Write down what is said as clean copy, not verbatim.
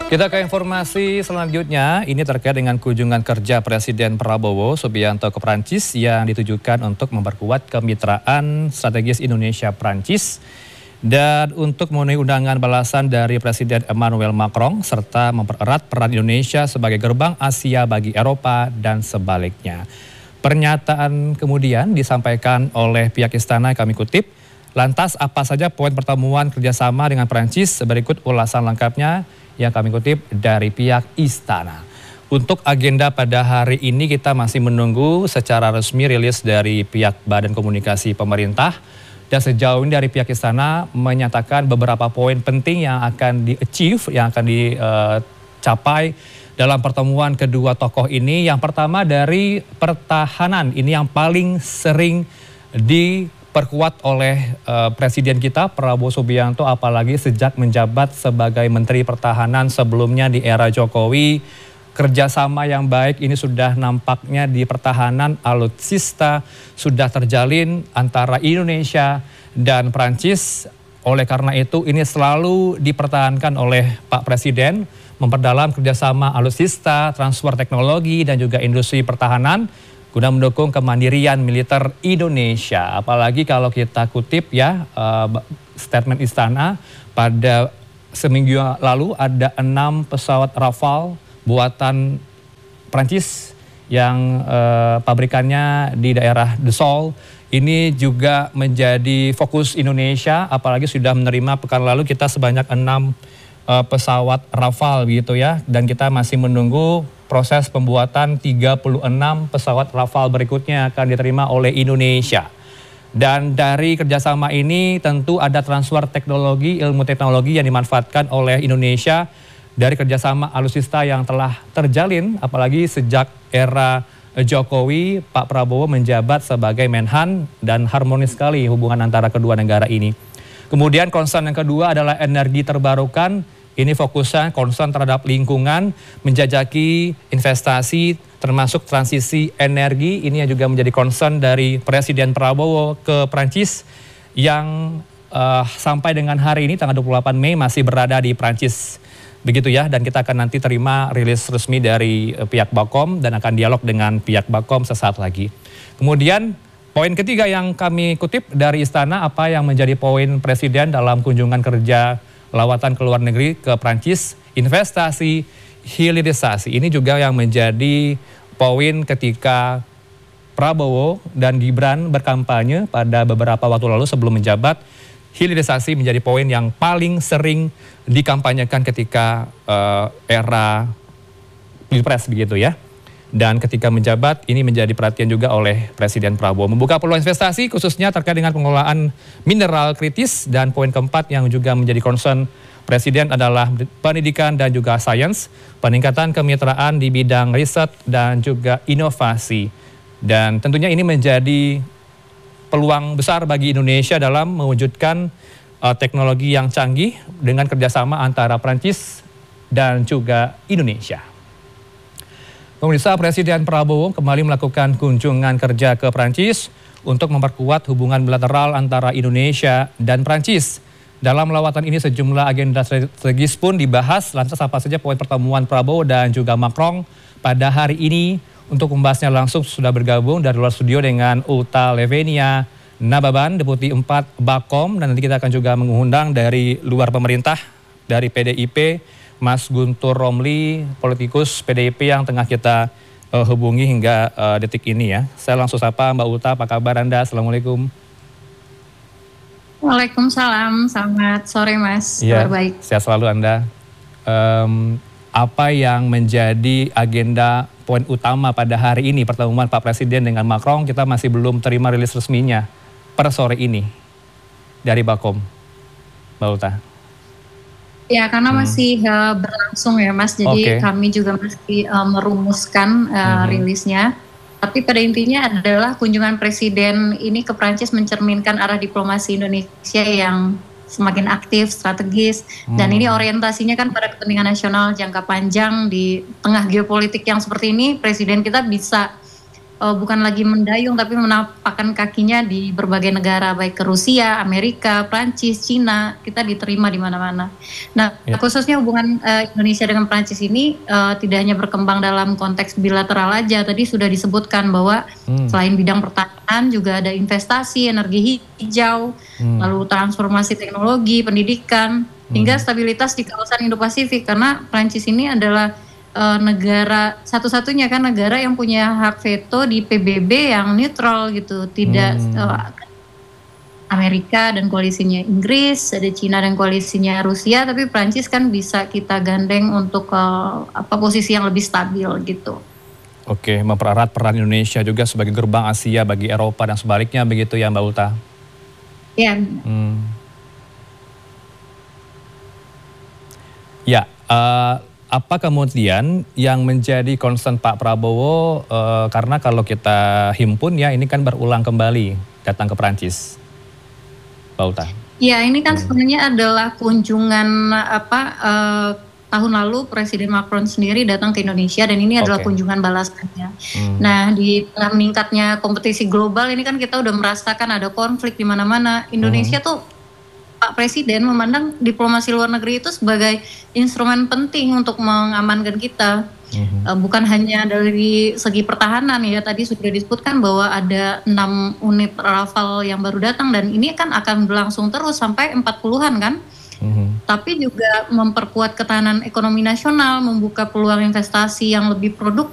Kita ke informasi selanjutnya, ini terkait dengan kunjungan kerja Presiden Prabowo Subianto ke Prancis yang ditujukan untuk memperkuat kemitraan strategis Indonesia-Prancis dan untuk memenuhi undangan balasan dari Presiden Emmanuel Macron serta mempererat peran Indonesia sebagai gerbang Asia bagi Eropa dan sebaliknya. Pernyataan kemudian disampaikan oleh pihak istana, kami kutip, lantas apa saja poin pertemuan kerjasama dengan Prancis? Berikut ulasan lengkapnya yang kami kutip dari pihak istana. Untuk agenda pada hari ini kita masih menunggu secara resmi rilis dari pihak Badan Komunikasi Pemerintah. Dan sejauh ini dari pihak istana menyatakan beberapa poin penting yang akan di-achieve, yang akan dicapai dalam pertemuan kedua tokoh ini. Yang pertama dari pertahanan, ini yang paling sering diperkuat oleh Presiden kita Prabowo Subianto, apalagi sejak menjabat sebagai Menteri Pertahanan sebelumnya di era Jokowi. Kerjasama yang baik ini sudah nampaknya di pertahanan alutsista sudah terjalin antara Indonesia dan Prancis. Oleh karena itu ini selalu dipertahankan oleh Pak Presiden, memperdalam kerjasama alutsista, transfer teknologi dan juga industri pertahanan guna mendukung kemandirian militer Indonesia. Apalagi kalau kita kutip ya statement istana, pada seminggu lalu ada 6 pesawat Rafale buatan Prancis yang pabrikannya di daerah Dassault. Ini juga menjadi fokus Indonesia, apalagi sudah menerima pekan lalu kita sebanyak 6 pesawat Rafale gitu ya. Dan kita masih menunggu proses pembuatan 36 pesawat Rafale berikutnya akan diterima oleh Indonesia. Dan dari kerjasama ini tentu ada transfer teknologi, ilmu teknologi yang dimanfaatkan oleh Indonesia dari kerjasama alutsista yang telah terjalin, apalagi sejak era Jokowi, Pak Prabowo menjabat sebagai Menhan dan harmonis sekali hubungan antara kedua negara ini. Kemudian concern yang kedua adalah energi terbarukan. Ini fokusnya concern terhadap lingkungan, menjajaki investasi termasuk transisi energi. Ini yang juga menjadi concern dari Presiden Prabowo ke Prancis yang sampai dengan hari ini tanggal 28 Mei masih berada di Prancis. Begitu ya, dan kita akan nanti terima rilis resmi dari pihak Bakom dan akan dialog dengan pihak Bakom sesaat lagi. Kemudian poin ketiga yang kami kutip dari istana, apa yang menjadi poin Presiden dalam kunjungan kerja lawatan ke luar negeri ke Prancis, investasi, hilirisasi. Ini juga yang menjadi poin ketika Prabowo dan Gibran berkampanye pada beberapa waktu lalu sebelum menjabat. Hilirisasi menjadi poin yang paling sering dikampanyekan ketika era Pilpres begitu ya. Dan ketika menjabat ini menjadi perhatian juga oleh Presiden Prabowo. Membuka peluang investasi khususnya terkait dengan pengelolaan mineral kritis. Dan poin keempat yang juga menjadi concern Presiden adalah pendidikan dan juga sains. Peningkatan kemitraan di bidang riset dan juga inovasi. Dan tentunya ini menjadi peluang besar bagi Indonesia dalam mewujudkan teknologi yang canggih dengan kerjasama antara Prancis dan juga Indonesia. Pemirsa, Presiden Prabowo kembali melakukan kunjungan kerja ke Prancis untuk memperkuat hubungan bilateral antara Indonesia dan Prancis. Dalam lawatan ini sejumlah agenda strategis pun dibahas. Lantas apa saja poin pertemuan Prabowo dan juga Macron pada hari ini? Untuk membahasnya langsung sudah bergabung dari luar studio dengan Uta Levenia Nababan, Deputi 4 Bakom. Dan nanti kita akan juga mengundang dari luar pemerintah, dari PDIP, Mas Guntur Romli, politikus PDIP yang tengah kita hubungi hingga detik ini ya. Saya langsung sapa Mbak Uta, apa kabar Anda? Assalamualaikum. Waalaikumsalam, selamat sore Mas, kabar baik. Sehat selalu Anda. Apa yang menjadi agenda poin utama pada hari ini pertemuan Pak Presiden dengan Macron? Kita masih belum terima rilis resminya per sore ini dari Bakom, Mbak Uta. Ya, karena masih berlangsung ya Mas, jadi kami juga masih merumuskan rilisnya. Tapi pada intinya adalah kunjungan Presiden ini ke Prancis mencerminkan arah diplomasi Indonesia yang semakin aktif, strategis, dan ini orientasinya kan pada kepentingan nasional jangka panjang. Di tengah geopolitik yang seperti ini, Presiden kita bisa bukan lagi mendayung tapi menapakkan kakinya di berbagai negara, baik ke Rusia, Amerika, Prancis, Cina, kita diterima di mana-mana. Nah, khususnya hubungan Indonesia dengan Prancis ini tidak hanya berkembang dalam konteks bilateral aja. Tadi sudah disebutkan bahwa selain bidang pertahanan juga ada investasi, energi hijau, lalu transformasi teknologi, pendidikan, hingga stabilitas di kawasan Indo-Pasifik, karena Prancis ini adalah negara satu-satunya kan negara yang punya hak veto di PBB yang netral gitu, tidak Amerika dan koalisinya Inggris, ada Cina dan koalisinya Rusia, tapi Prancis kan bisa kita gandeng untuk posisi yang lebih stabil gitu. Oke, mempererat peran Indonesia juga sebagai gerbang Asia bagi Eropa dan sebaliknya begitu ya Mbak Ulta? Ya. Ya, apa kemudian yang menjadi concern Pak Prabowo, karena kalau kita himpun ya ini kan berulang kembali datang ke Prancis, Mbak Ulta? Ya, ini kan sebenarnya adalah kunjungan tahun lalu Presiden Macron sendiri datang ke Indonesia, dan ini adalah kunjungan balasannya. Nah, di tengah meningkatnya kompetisi global ini kan kita udah merasakan ada konflik di mana-mana. Indonesia tuh Pak Presiden memandang diplomasi luar negeri itu sebagai instrumen penting untuk mengamankan kita. Bukan hanya dari segi pertahanan ya, tadi sudah disebutkan bahwa ada 6 unit Rafale yang baru datang dan ini kan akan berlangsung terus sampai 40-an kan. Tapi juga memperkuat ketahanan ekonomi nasional, membuka peluang investasi yang lebih produktif